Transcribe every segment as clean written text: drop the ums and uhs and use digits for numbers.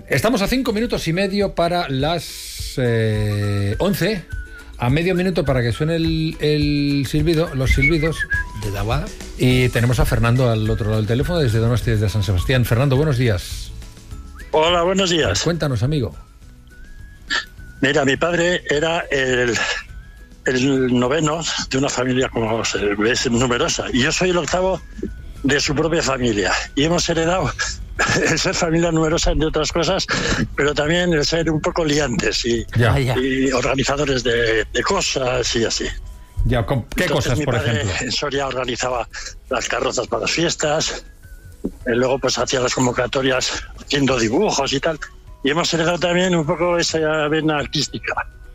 Estamos a 5 minutos y medio para las 11. A medio minuto para que suene el silbido, los silbidos de la Aguada. Y tenemos a Fernando al otro lado del teléfono desde Donosti, desde San Sebastián. Fernando, buenos días. Hola, buenos días. Cuéntanos, amigo. Mira, mi padre era el noveno de una familia, como se ve, numerosa. Y yo soy el octavo de su propia familia. Y hemos heredado el ser familia numerosa, entre otras cosas, pero también el ser un poco liantes y organizadores de cosas y así. Ya, ¿qué Entonces, cosas, por ejemplo? Mi padre en Soria organizaba las carrozas para las fiestas, luego pues hacía las convocatorias haciendo dibujos y tal. Y hemos heredado también un poco esa vena artística.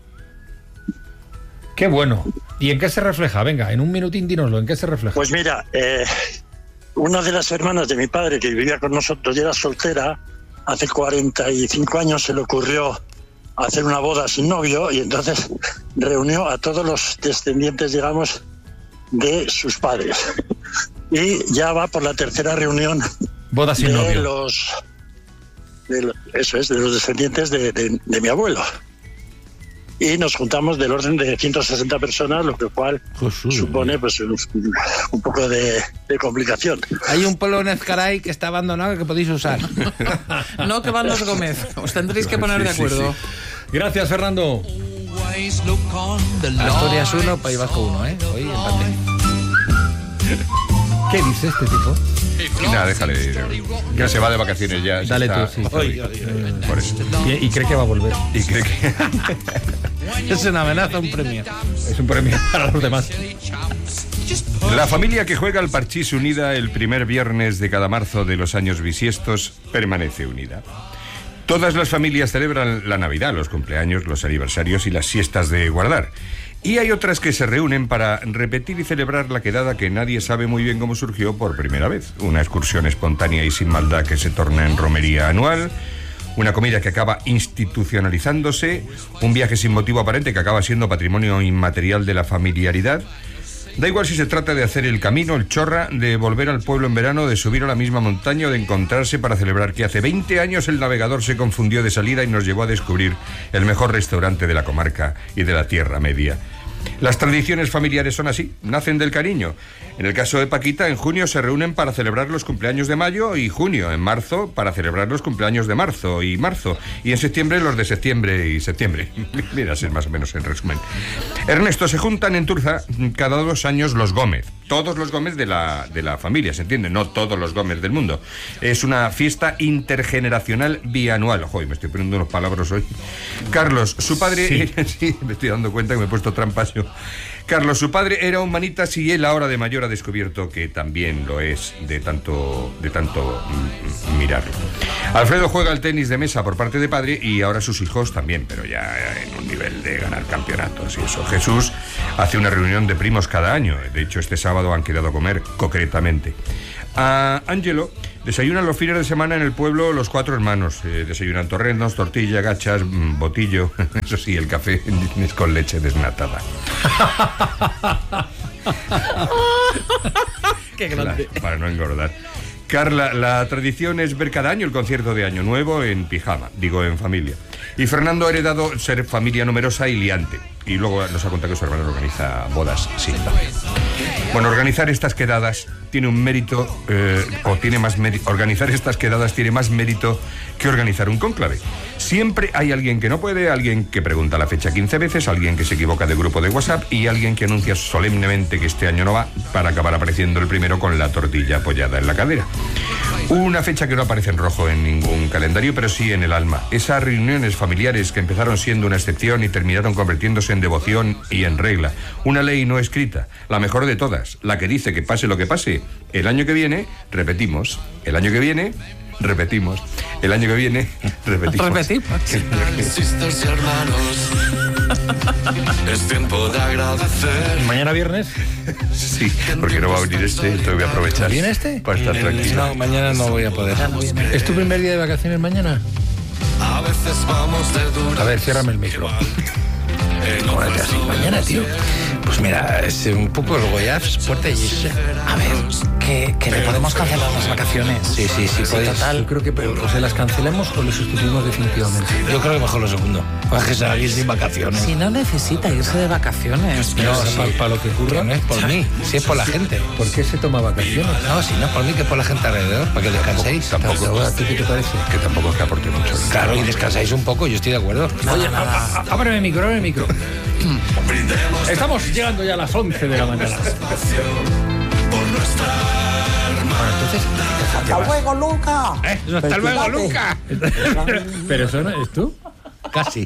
Qué bueno. ¿Y en qué se refleja? Venga, en un minutín dínoslo, ¿en qué se refleja? Pues mira, una de las hermanas de mi padre que vivía con nosotros y era soltera, hace 45 años se le ocurrió hacer una boda sin novio y entonces reunió a todos los descendientes, digamos, de sus padres. Y ya va por la tercera reunión boda sin novio. De los descendientes de mi abuelo. Y nos juntamos del orden de 160 personas, lo cual supone pues un poco de complicación. Hay un pueblo en Ezcaray que está abandonado que podéis usar. No, que van los Gómez. Os tendréis que poner de acuerdo. Sí. Gracias, Fernando. Asturias 1, País Vasco 1, ¿eh? Hoy empate. ¿Qué dice este tipo? Nada, déjale ir. Que se va de vacaciones ya. Dale está, tú, sí. Por eso. Y cree que va a volver. Y cree que... Es una amenaza, un premio. Es un premio para los demás. La familia que juega al parchís unida el primer viernes de cada marzo de los años bisiestos permanece unida. Todas las familias celebran la Navidad, los cumpleaños, los aniversarios y las siestas de guardar. Y hay otras que se reúnen para repetir y celebrar la quedada que nadie sabe muy bien cómo surgió por primera vez. Una excursión espontánea y sin maldad que se torna en romería anual, una comida que acaba institucionalizándose, un viaje sin motivo aparente que acaba siendo patrimonio inmaterial de la familiaridad. Da igual si se trata de hacer el camino, el chorra, de volver al pueblo en verano, de subir a la misma montaña o de encontrarse para celebrar que hace 20 años el navegador se confundió de salida y nos llevó a descubrir el mejor restaurante de la comarca y de la Tierra Media. Las tradiciones familiares son así, nacen del cariño. En el caso de Paquita, en junio se reúnen para celebrar los cumpleaños de mayo y junio, en marzo para celebrar los cumpleaños de marzo, y en septiembre los de septiembre y septiembre. Mira, es más o menos en resumen. Ernesto, se juntan en Turza cada 2 años los Gómez. Todos los Gómez de la familia, ¿se entiende? No todos los Gómez del mundo. Es una fiesta intergeneracional bianual. Joder, me estoy poniendo unos palabras hoy. Carlos, su padre... Sí, me estoy dando cuenta que me he puesto trampas yo. Carlos, su padre era un manitas y él ahora de mayor ha descubierto que también lo es de tanto mirarlo. Alfredo juega al tenis de mesa por parte de padre y ahora sus hijos también, pero ya en un nivel de ganar campeonatos y eso. Jesús hace una reunión de primos cada año. De hecho, este sábado han quedado a comer concretamente. A Ángelo desayunan los fines de semana en el pueblo los 4 hermanos. Desayunan torrendos, tortilla, gachas, botillo. Eso sí, el café es con leche desnatada. Qué grande. Claro, para no engordar. Carla, la tradición es ver cada año el concierto de Año Nuevo en pijama, en familia. Y Fernando ha heredado ser familia numerosa y liante. Y luego nos ha contado que su hermano organiza bodas sin novio. Bueno, organizar estas quedadas tiene un mérito, organizar estas quedadas tiene más mérito que organizar un cónclave. Siempre hay alguien que no puede, alguien que pregunta la fecha 15 veces, alguien que se equivoca de grupo de WhatsApp y alguien que anuncia solemnemente que este año no va para acabar apareciendo el primero con la tortilla apoyada en la cadera. Una fecha que no aparece en rojo en ningún calendario, pero sí en el alma. Esas reuniones familiares que empezaron siendo una excepción y terminaron convirtiéndose en devoción y en regla. Una ley no escrita, la mejor de todas, la que dice que pase lo que pase. El año que viene, repetimos. El año que viene, repetimos. El año que viene, repetimos. Sisters y hermanos, es tiempo de agradecer. ¿Mañana viernes? Sí, porque no va a venir entonces voy a aprovechar. ¿Viene este? Para estar tranquilo. No, mañana no voy a poder. ¿Es tu primer día de vacaciones mañana? A veces vamos de dura. A ver, ciérrame el micro. ¿Cómo te así mañana, tío? Pues mira, es un poco el Goiás, puerta y... A ver... que le podemos cancelar las vacaciones. Sí, total. Yo creo que o se las cancelamos o le sustituimos definitivamente. Yo creo que mejor lo segundo. Para que se va a ir sin vacaciones. Si no necesita irse de vacaciones. No, para lo que ocurra. No es por mí, si es por la gente. ¿Por qué se toma vacaciones? No, si no es por mí, que es por la gente alrededor, para que descanséis. Tampoco. ¿A ti qué te parece? Que tampoco es que aporte mucho. Claro, y descansáis un poco, yo estoy de acuerdo. Oye, ábreme el micro. Estamos llegando ya a las 11 de la mañana. Bueno, entonces... ¡Hasta luego, Luca! ¡Hasta luego, Luca! ¿Pero eso no es tú? Casi.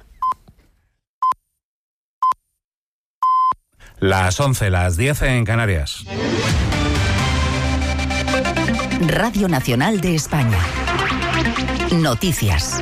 Las 11, las 10 en Canarias. Radio Nacional de España. Noticias.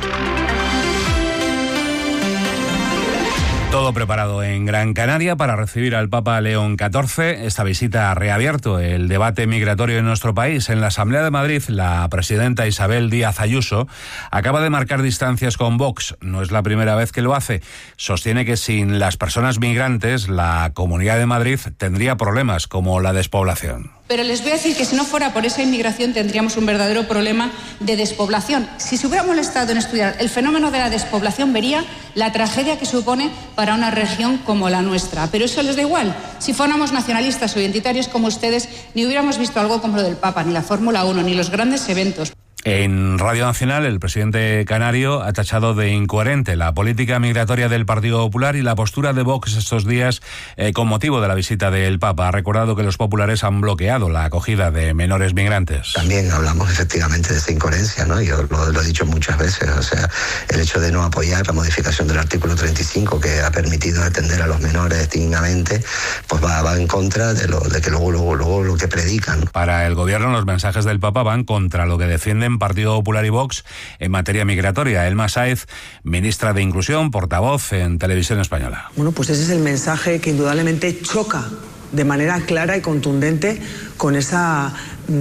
Todo preparado en Gran Canaria para recibir al Papa León XIV. Esta visita ha reabierto el debate migratorio en nuestro país. En la Asamblea de Madrid, la presidenta Isabel Díaz Ayuso acaba de marcar distancias con Vox. No es la primera vez que lo hace. Sostiene que sin las personas migrantes, la Comunidad de Madrid tendría problemas como la despoblación. Pero les voy a decir que si no fuera por esa inmigración tendríamos un verdadero problema de despoblación. Si se hubiera molestado en estudiar el fenómeno de la despoblación, vería la tragedia que supone para una región como la nuestra. Pero eso les da igual. Si fuéramos nacionalistas o identitarios como ustedes, ni hubiéramos visto algo como lo del Papa, ni la Fórmula 1, ni los grandes eventos. En Radio Nacional, el presidente canario ha tachado de incoherente la política migratoria del Partido Popular y la postura de Vox estos días con motivo de la visita del Papa. Ha recordado que los populares han bloqueado la acogida de menores migrantes. También hablamos efectivamente de esa incoherencia, ¿no? Yo lo he dicho muchas veces. O sea, el hecho de no apoyar la modificación del artículo 35 que ha permitido atender a los menores dignamente, pues va en contra de que luego lo que predican. Para el gobierno, los mensajes del Papa van contra lo que defienden Partido Popular y Vox en materia migratoria. Elma Sáez, ministra de Inclusión, portavoz en Televisión Española. Bueno, pues ese es el mensaje que indudablemente choca de manera clara y contundente con esa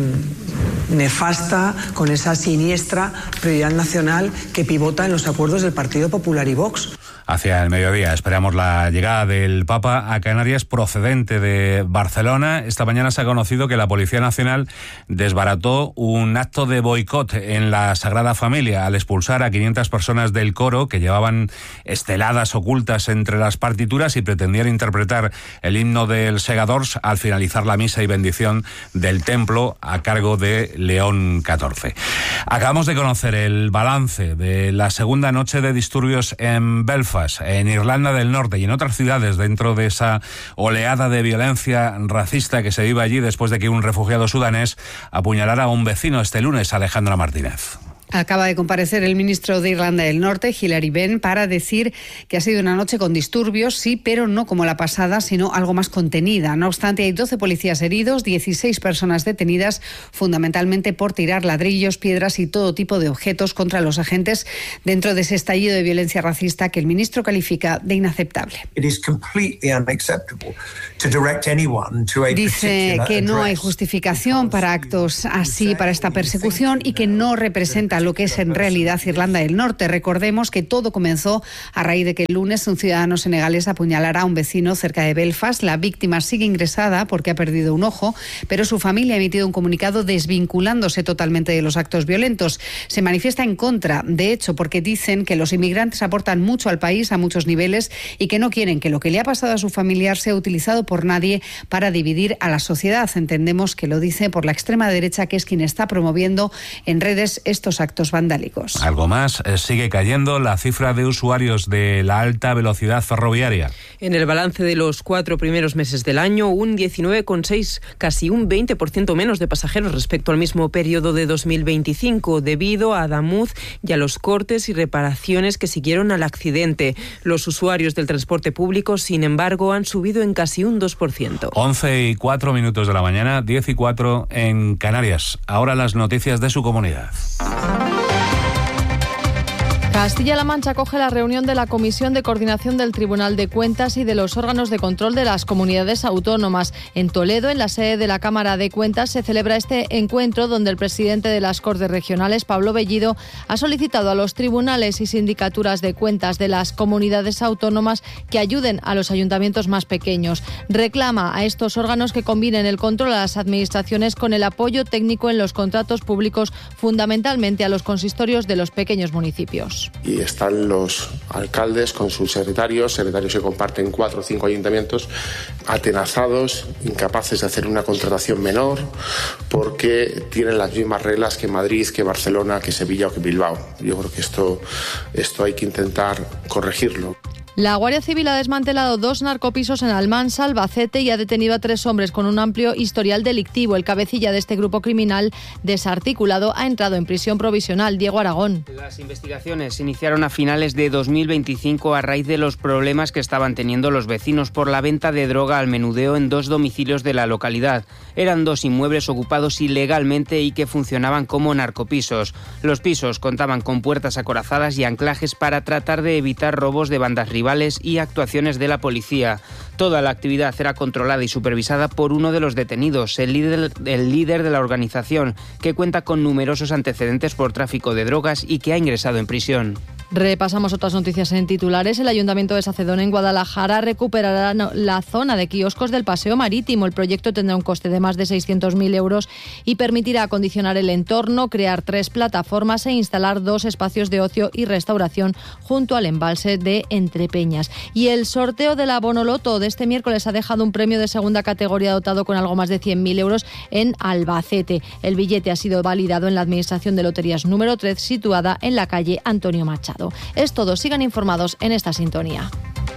nefasta, con esa siniestra prioridad nacional que pivota en los acuerdos del Partido Popular y Vox. Hacia el mediodía esperamos la llegada del Papa a Canarias procedente de Barcelona. Esta mañana se ha conocido que la Policía Nacional desbarató un acto de boicot en la Sagrada Familia al expulsar a 500 personas del coro que llevaban esteladas ocultas entre las partituras y pretendían interpretar el himno del Segadors al finalizar la misa y bendición del templo a cargo de León XIV. Acabamos de conocer el balance de la segunda noche de disturbios en Belfast, en Irlanda del Norte y en otras ciudades dentro de esa oleada de violencia racista que se vive allí después de que un refugiado sudanés apuñalara a un vecino este lunes, Alejandra Martínez. Acaba de comparecer el ministro de Irlanda del Norte, Hilary Benn, para decir que ha sido una noche con disturbios, sí, pero no como la pasada, sino algo más contenida. No obstante, hay 12 policías heridos, 16 personas detenidas, fundamentalmente por tirar ladrillos, piedras y todo tipo de objetos contra los agentes dentro de ese estallido de violencia racista que el ministro califica de inaceptable. Dice que no hay justificación para actos así, para esta persecución, y que no representa lo que es en realidad Irlanda del Norte. Recordemos que todo comenzó a raíz de que el lunes un ciudadano senegalés apuñalara a un vecino cerca de Belfast. La víctima sigue ingresada porque ha perdido un ojo, pero su familia ha emitido un comunicado desvinculándose totalmente de los actos violentos. Se manifiesta en contra, de hecho, porque dicen que los inmigrantes aportan mucho al país a muchos niveles y que no quieren que lo que le ha pasado a su familiar sea utilizado por nadie para dividir a la sociedad. Entendemos que lo dice por la extrema derecha, que es quien está promoviendo en redes estos actos vandálicos. Algo más, sigue cayendo la cifra de usuarios de la alta velocidad ferroviaria. En el balance de los 4 primeros meses del año, un 19,6, casi un 20% menos de pasajeros respecto al mismo periodo de 2025, debido a Adamuz y a los cortes y reparaciones que siguieron al accidente. Los usuarios del transporte público, sin embargo, han subido en casi un 2%. 11:04 de la mañana, 10:04 en Canarias. Ahora las noticias de su comunidad. Castilla-La Mancha acoge la reunión de la Comisión de Coordinación del Tribunal de Cuentas y de los órganos de control de las comunidades autónomas. En Toledo, en la sede de la Cámara de Cuentas, se celebra este encuentro donde el presidente de las Cortes Regionales, Pablo Bellido, ha solicitado a los tribunales y sindicaturas de cuentas de las comunidades autónomas que ayuden a los ayuntamientos más pequeños. Reclama a estos órganos que combinen el control a las administraciones con el apoyo técnico en los contratos públicos, fundamentalmente a los consistorios de los pequeños municipios. Y están los alcaldes con sus secretarios que comparten 4 o 5 ayuntamientos, atenazados, incapaces de hacer una contratación menor, porque tienen las mismas reglas que Madrid, que Barcelona, que Sevilla o que Bilbao. Yo creo que esto hay que intentar corregirlo. La Guardia Civil ha desmantelado 2 narcopisos en Almansa, Albacete, y ha detenido a 3 hombres con un amplio historial delictivo. El cabecilla de este grupo criminal desarticulado ha entrado en prisión provisional. Diego Aragón. Las investigaciones se iniciaron a finales de 2025 a raíz de los problemas que estaban teniendo los vecinos por la venta de droga al menudeo en 2 domicilios de la localidad. Eran 2 inmuebles ocupados ilegalmente y que funcionaban como narcopisos. Los pisos contaban con puertas acorazadas y anclajes para tratar de evitar robos de bandas rivales y actuaciones de la policía. Toda la actividad era controlada y supervisada por uno de los detenidos, el líder de la organización, que cuenta con numerosos antecedentes por tráfico de drogas y que ha ingresado en prisión. Repasamos otras noticias en titulares. El Ayuntamiento de Sacedón, en Guadalajara, recuperará la zona de kioscos del Paseo Marítimo. El proyecto tendrá un coste de más de 600.000 euros y permitirá acondicionar el entorno, crear 3 plataformas e instalar 2 espacios de ocio y restauración junto al embalse de Entrepeñas. Y el sorteo de la Bonoloto de este miércoles ha dejado un premio de segunda categoría dotado con algo más de 100.000 euros en Albacete. El billete ha sido validado en la Administración de Loterías número 3, situada en la calle Antonio Machado. Es todo, sigan informados en esta sintonía.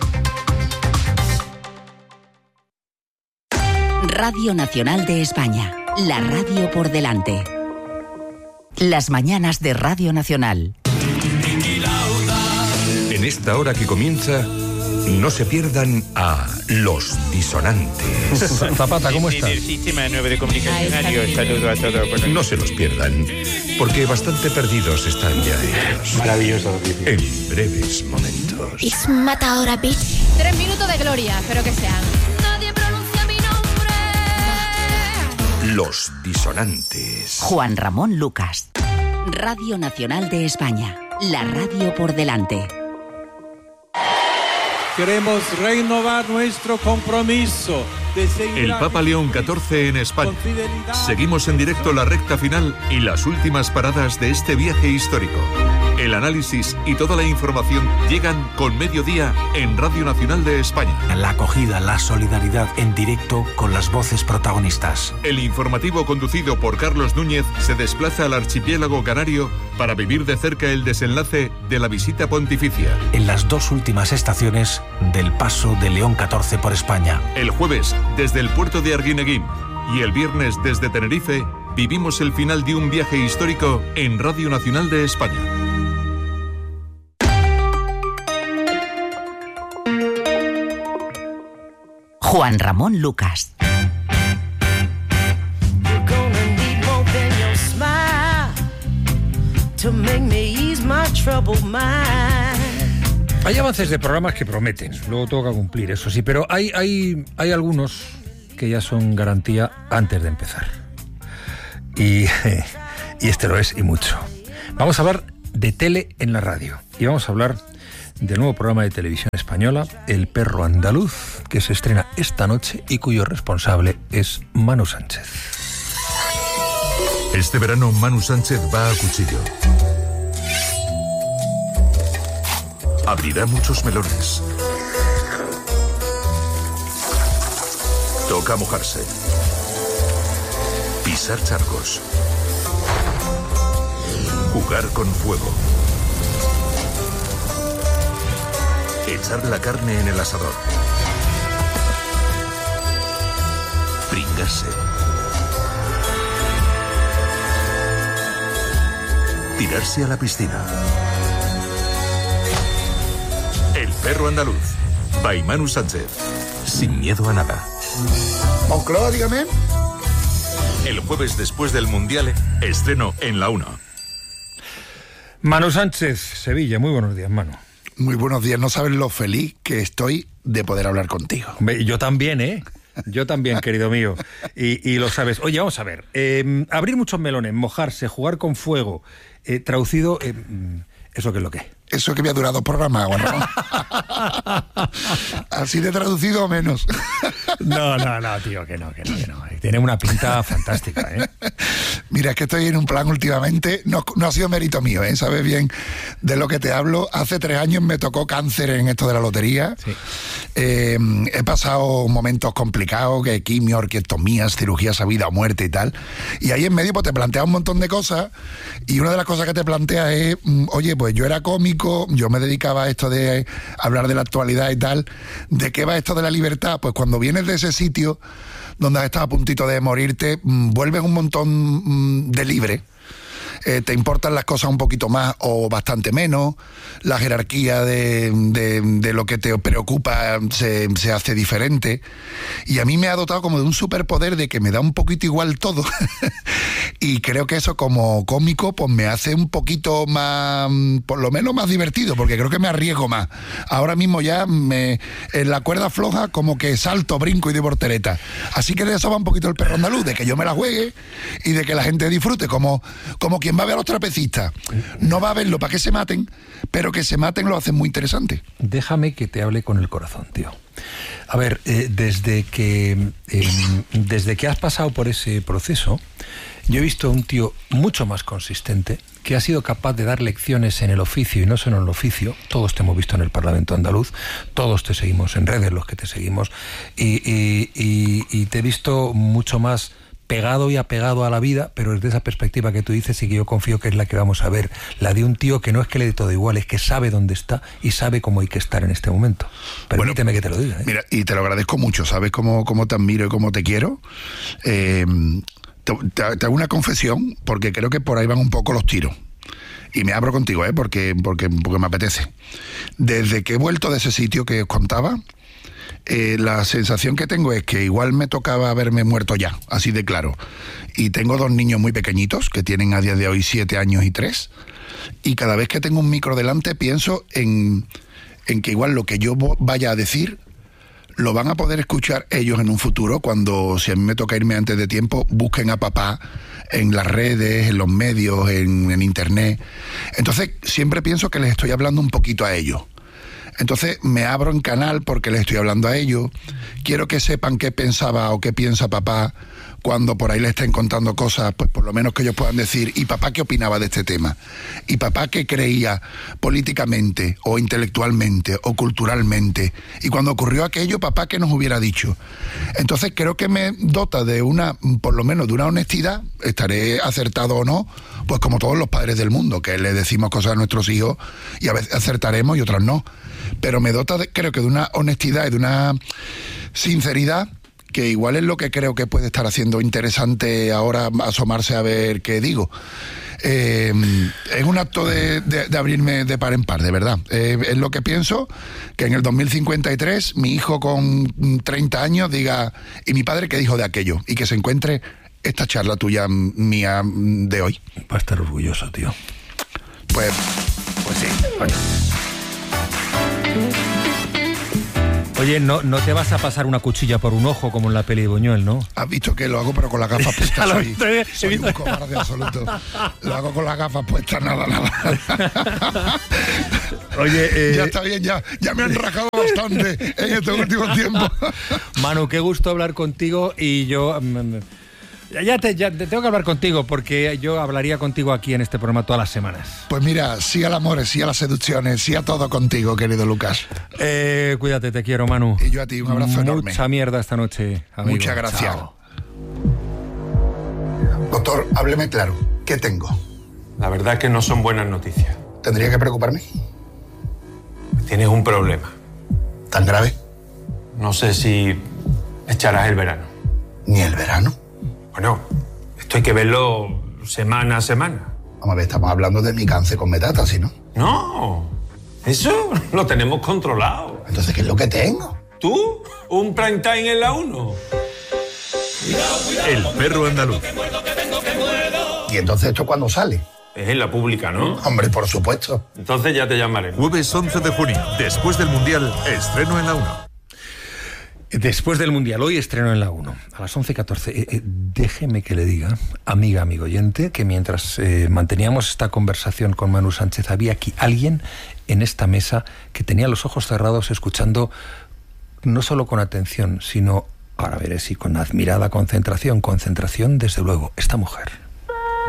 Radio Nacional de España, la radio por delante. Las mañanas de Radio Nacional. En esta hora que comienza, no se pierdan a Los Disonantes. Zapata, ¿cómo estás? El sistema nuevo de comunicación. Adiós, saludo a todos. No se los pierdan, porque bastante perdidos están ya ellos. Maravilloso. En breves momentos. It's Matadora Beach. 3 minutos de gloria, espero que sean. Nadie pronuncia mi nombre. Los Disonantes. Juan Ramón Lucas. Radio Nacional de España, la radio por delante. Queremos renovar nuestro compromiso de seguir. El Papa León XIV en España. Seguimos en directo la recta final y las últimas paradas de este viaje histórico. El análisis y toda la información llegan con Mediodía en Radio Nacional de España. La acogida, la solidaridad en directo con las voces protagonistas. El informativo conducido por Carlos Núñez se desplaza al archipiélago canario para vivir de cerca el desenlace de la visita pontificia. En las 2 últimas estaciones del paso de León XIV por España. El jueves desde el puerto de Arguineguín y el viernes desde Tenerife vivimos el final de un viaje histórico en Radio Nacional de España. Juan Ramón Lucas. Hay avances de programas que prometen, luego toca cumplir, eso sí, pero hay algunos que ya son garantía antes de empezar. Y este lo es, y mucho. Vamos a hablar de tele en la radio. Y vamos a hablar del nuevo programa de televisión española, El Perro Andaluz, que se estrena esta noche y cuyo responsable es Manu Sánchez. Este verano Manu Sánchez va a cuchillo. Abrirá muchos melones. Toca mojarse. Pisar charcos. Jugar con fuego. Echar la carne en el asador. Pringarse. Tirarse a la piscina. El Perro Andaluz. By Manu Sánchez. Sin miedo a nada. Moncloa, dígame. El jueves después del Mundial, estreno en La 1. Manu Sánchez, Sevilla, muy buenos días, Manu. Muy buenos días, no sabes lo feliz que estoy de poder hablar contigo. Yo también, ¿eh? Yo también, querido mío. Y lo sabes. Oye, vamos a ver. Abrir muchos melones, mojarse, jugar con fuego, traducido, ¿eso qué es lo que es? Eso que me ha durado programas, bueno. Así de traducido o menos. No, tío, que no. Tiene una pinta fantástica, ¿eh? Mira, es que estoy en un plan últimamente, no ha sido mérito mío, ¿eh? Sabes bien de lo que te hablo. Hace 3 años me tocó cáncer en esto de la lotería. Sí. He pasado momentos complicados, que quimio, orquiectomías, cirugías a vida o muerte y tal. Y ahí en medio pues te planteas un montón de cosas, y una de las cosas que te planteas es, oye, pues yo era cómico, yo me dedicaba a esto de hablar de la actualidad y tal. ¿De qué va esto de la libertad? Pues cuando vienes de ese sitio donde has estado a puntito de morirte, vuelves un montón de libre. Te importan las cosas un poquito más o bastante menos, la jerarquía de lo que te preocupa se hace diferente, y a mí me ha dotado como de un superpoder de que me da un poquito igual todo y creo que eso como cómico pues me hace un poquito más, por lo menos más divertido, porque creo que me arriesgo más. Ahora mismo ya en la cuerda floja como que salto, brinco y doy voltereta, así que de eso va un poquito el perro andaluz, de que yo me la juegue y de que la gente disfrute, como quien va a ver a los trapecistas. No va a verlo para que se maten, pero que se maten lo hacen muy interesante. Déjame que te hable con el corazón, tío. A ver, desde que has pasado por ese proceso, yo he visto a un tío mucho más consistente, que ha sido capaz de dar lecciones en el oficio y no solo en el oficio. Todos te hemos visto en el Parlamento andaluz, todos te seguimos en redes, los que te seguimos, y te he visto mucho más pegado y apegado a la vida, pero desde esa perspectiva que tú dices y que yo confío que es la que vamos a ver, la de un tío que no es que le dé todo igual, es que sabe dónde está y sabe cómo hay que estar en este momento. Permíteme que te lo diga, ¿eh? Mira, y te lo agradezco mucho, ¿sabes cómo te admiro y cómo te quiero? Te hago una confesión, porque creo que por ahí van un poco los tiros. Y me abro contigo, porque me apetece. Desde que he vuelto de ese sitio que os contaba, la sensación que tengo es que igual me tocaba haberme muerto ya, así de claro. Y tengo 2 niños muy pequeñitos que tienen a día de hoy 7 años y 3. Y cada vez que tengo un micro delante pienso en que igual lo que yo vaya a decir lo van a poder escuchar ellos en un futuro, cuando, si a mí me toca irme antes de tiempo, busquen a papá en las redes, en los medios, en internet. Entonces siempre pienso que les estoy hablando un poquito a ellos. Entonces me abro en canal porque les estoy hablando a ellos. Quiero que sepan qué pensaba o qué piensa papá cuando por ahí le estén contando cosas, pues por lo menos que ellos puedan decir, ¿y papá qué opinaba de este tema? ¿Y papá qué creía políticamente o intelectualmente o culturalmente? Y cuando ocurrió aquello, papá qué nos hubiera dicho. Entonces creo que me dota de por lo menos de una honestidad, estaré acertado o no, pues como todos los padres del mundo, que le decimos cosas a nuestros hijos y a veces acertaremos y otras no. Pero me dota, creo que de una honestidad y de una sinceridad que igual es lo que creo que puede estar haciendo interesante ahora asomarse a ver qué digo. Es un acto de abrirme de par en par, de verdad. Es lo que pienso, que en el 2053 mi hijo con 30 años diga, ¿y mi padre qué dijo de aquello? Y que se encuentre esta charla tuya mía de hoy. Va a estar orgulloso, tío. Pues sí. Bueno. Oye, no te vas a pasar una cuchilla por un ojo como en la peli de Buñuel, ¿no? Has visto que lo hago pero con las gafas puestas. Soy un cobarde absoluto. Lo hago con las gafas puestas, nada. Oye, ya está bien, ya me han rajado bastante en estos últimos tiempos. Manu, qué gusto hablar contigo, y yo... Ya tengo que hablar contigo, porque yo hablaría contigo aquí en este programa todas las semanas. Pues mira, sí al amor, sí a las seducciones, sí a todo contigo, querido Lucas. Cuídate, te quiero, Manu. Y yo a ti, un abrazo enorme. Mucha mierda esta noche, amigo. Muchas gracias. Chao. Doctor, hábleme claro, ¿qué tengo? La verdad es que no son buenas noticias. ¿Tendría que preocuparme? Tienes un problema. ¿Tan grave? No sé si echarás el verano. ¿Ni el verano? Bueno, esto hay que verlo semana a semana. Vamos a ver, estamos hablando de mi cáncer con metástasis, ¿no? No, eso lo tenemos controlado. Entonces, ¿qué es lo que tengo? ¿Tú? ¿Un prime time en la 1? El perro andaluz. ¿Y entonces esto cuándo sale? Es en la pública, ¿no? Hombre, por supuesto. Entonces ya te llamaré. Jueves 11 de junio, después del Mundial, estreno en la 1. Después del Mundial, hoy estreno en la 1, a las 11:14. Déjeme que le diga, amigo oyente, que mientras manteníamos esta conversación con Manu Sánchez, había aquí alguien en esta mesa que tenía los ojos cerrados escuchando no solo con atención, sino, ahora veré si con admirada concentración, desde luego, esta mujer.